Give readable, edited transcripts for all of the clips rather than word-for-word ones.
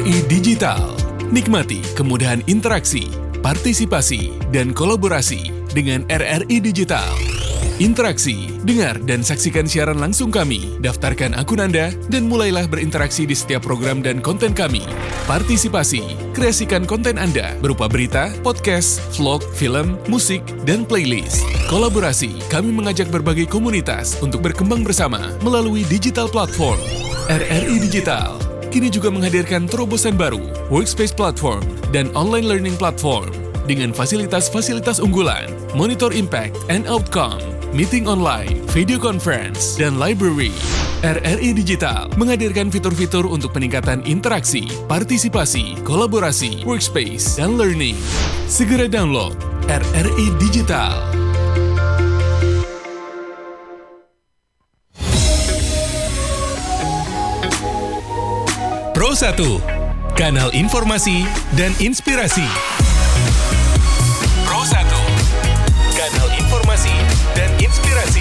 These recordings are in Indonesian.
RRI Digital. Nikmati kemudahan interaksi, partisipasi, dan kolaborasi dengan RRI Digital. Interaksi, dengar dan saksikan siaran langsung kami, daftarkan akun Anda, dan mulailah berinteraksi di setiap program dan konten kami. Partisipasi, kreasikan konten Anda berupa berita, podcast, vlog, film, musik, dan playlist. Kolaborasi, kami mengajak berbagai komunitas untuk berkembang bersama melalui digital platform. RRI Digital kini juga menghadirkan terobosan baru, workspace platform, dan online learning platform dengan fasilitas-fasilitas unggulan, monitor impact and outcome, meeting online, video conference, dan library. RRI Digital menghadirkan fitur-fitur untuk peningkatan interaksi, partisipasi, kolaborasi, workspace, dan learning. Segera download RRI Digital. Pro 1, kanal informasi dan inspirasi. Pro 1, kanal informasi dan inspirasi.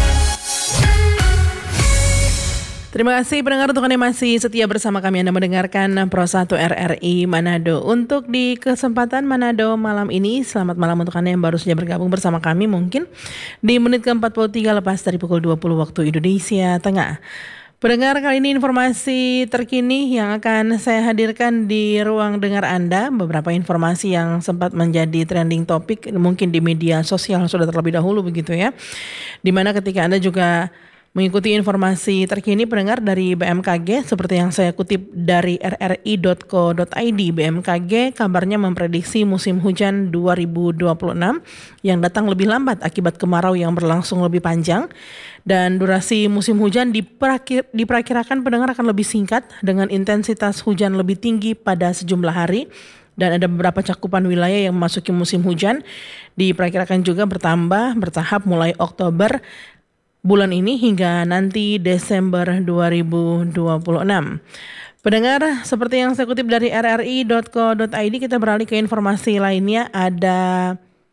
Terima kasih pendengar untuk Anda masih setia bersama kami. Anda mendengarkan Pro 1 RRI Manado. Untuk di kesempatan Manado malam ini, selamat malam untuk Anda yang baru saja bergabung bersama kami mungkin di menit ke-43 lepas dari pukul 20 waktu Indonesia Tengah. Pendengar, kali ini informasi terkini yang akan saya hadirkan di ruang dengar Anda. Beberapa informasi yang sempat menjadi trending topik mungkin di media sosial sudah terlebih dahulu begitu ya. Dimana ketika Anda juga mengikuti informasi terkini pendengar dari BMKG seperti yang saya kutip dari rri.co.id. BMKG kabarnya memprediksi musim hujan 2026 yang datang lebih lambat akibat kemarau yang berlangsung lebih panjang, dan durasi musim hujan diperkirakan pendengar akan lebih singkat dengan intensitas hujan lebih tinggi pada sejumlah hari. Dan ada beberapa cakupan wilayah yang memasuki musim hujan diperkirakan juga bertambah bertahap mulai Oktober bulan ini hingga nanti Desember 2026. Pendengar, seperti yang saya kutip dari rri.co.id, kita beralih ke informasi lainnya. Ada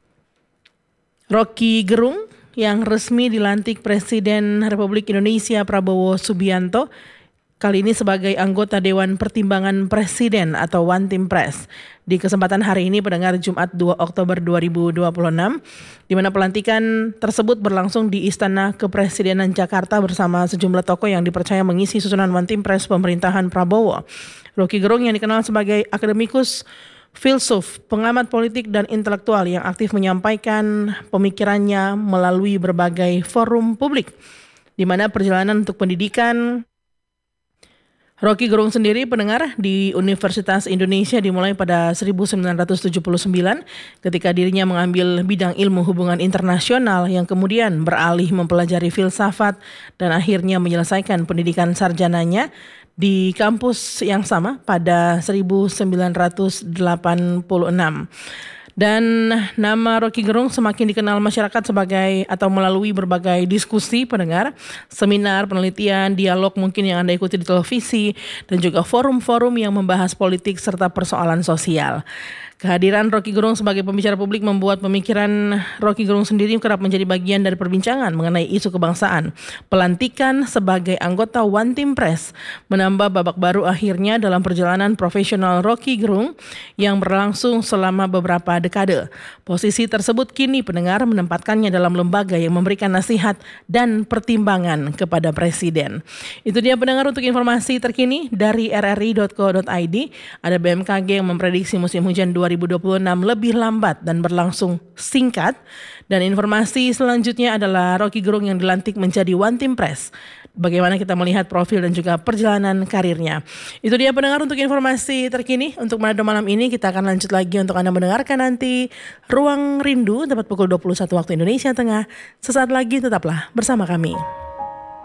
Rocky Gerung yang resmi dilantik Presiden Republik Indonesia Prabowo Subianto, kali ini sebagai anggota Dewan Pertimbangan Presiden atau One Team Press. Di kesempatan hari ini pendengar, Jumat 2 Oktober 2026, di mana pelantikan tersebut berlangsung di Istana Kepresidenan Jakarta bersama sejumlah tokoh yang dipercaya mengisi susunan One Team Press pemerintahan Prabowo. Rocky Gerung yang dikenal sebagai akademikus, filsuf, pengamat politik dan intelektual yang aktif menyampaikan pemikirannya melalui berbagai forum publik, di mana perjalanan untuk pendidikan Rocky Gerung sendiri pendengar di Universitas Indonesia dimulai pada 1979 ketika dirinya mengambil bidang ilmu hubungan internasional yang kemudian beralih mempelajari filsafat dan akhirnya menyelesaikan pendidikan sarjananya di kampus yang sama pada 1986. Dan nama Rocky Gerung semakin dikenal masyarakat sebagai atau melalui berbagai diskusi pendengar, seminar, penelitian, dialog mungkin yang Anda ikuti di televisi, dan juga forum-forum yang membahas politik serta persoalan sosial. Kehadiran Rocky Gerung sebagai pembicara publik membuat pemikiran Rocky Gerung sendiri kerap menjadi bagian dari perbincangan mengenai isu kebangsaan. Pelantikan sebagai anggota One Team Press menambah babak baru akhirnya dalam perjalanan profesional Rocky Gerung yang berlangsung selama beberapa dekade. Posisi tersebut kini pendengar menempatkannya dalam lembaga yang memberikan nasihat dan pertimbangan kepada Presiden. Itu dia pendengar untuk informasi terkini dari rri.co.id. Ada BMKG yang memprediksi musim hujan 2026 lebih lambat dan berlangsung singkat. Dan informasi selanjutnya adalah Rocky Gerung yang dilantik menjadi One Team Press. Bagaimana kita melihat profil dan juga perjalanan karirnya. Itu dia pendengar untuk informasi terkini. Untuk Manado malam ini kita akan lanjut lagi untuk Anda mendengarkan nanti Ruang Rindu tepat pukul 21 waktu Indonesia Tengah. Sesaat lagi tetaplah bersama kami.